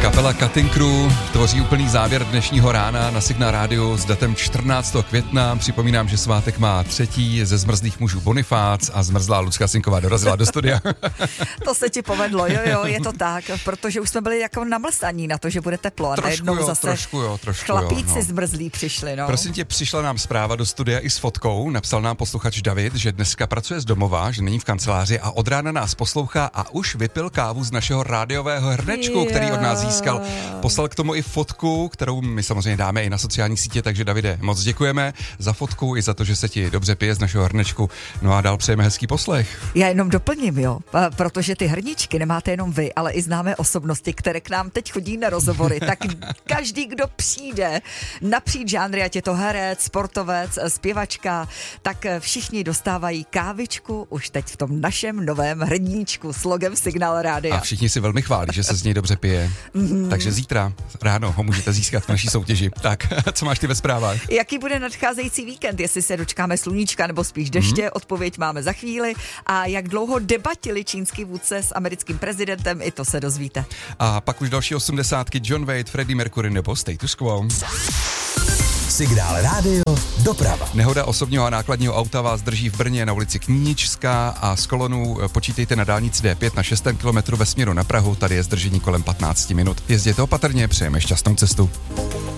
Kapela Cutting Crew tvoří úplný závěr dnešního rána na Signál Rádiu s datem 14. května. Připomínám, že svátek má třetí ze zmrzlých mužů Bonifác a zmrzlá Lucka Sinková dorazila do studia. To se ti povedlo, jo, je to tak, protože už jsme byli jako namlsaní na to, že bude teplo a najednou zase trošku chlapíci zmrzlí přišli. No. Prosím tě, přišla nám zpráva do studia i s fotkou, napsal nám posluchač David, že dneska pracuje z domova, že není v kanceláři a od rána nás poslouchá a už vypil kávu z našeho rádiového hrnečku, který od nás získal. Poslal k tomu i fotku, kterou my samozřejmě dáme i na sociální sítě, takže Davide, moc děkujeme za fotku i za to, že se ti dobře pije z našeho hrnečku. No a dál přejeme hezký poslech. Já jenom doplním, jo, protože ty hrníčky nemáte jenom vy, ale i známé osobnosti, které k nám teď chodí na rozhovory, tak každý, kdo přijde napříč žánry, ať je to herec, sportovec, zpěvačka, tak všichni dostávají kávičku už teď v tom našem novém hrníčku s logem Signál Rádia. A všichni si velmi chválí, že se z něj dobře pije. Takže zítra ráno ho můžete získat v naší soutěži. Tak, co máš ty ve zprávách? Jaký bude nadcházející víkend, jestli se dočkáme sluníčka nebo spíš deště, odpověď máme za chvíli. A jak dlouho debatili čínský vůdce s americkým prezidentem, i to se dozvíte. A pak už další 80. John Wade, Freddie Mercury nebo Status Quo. Signál Rádio doprava. Nehoda osobního a nákladního auta vás drží v Brně na ulici Kníničská a z kolonu počítejte na dálnici D5 na 6. kilometru ve směru na Prahu. Tady je zdržení kolem 15 minut. Jezděte opatrně, přejeme šťastnou cestu.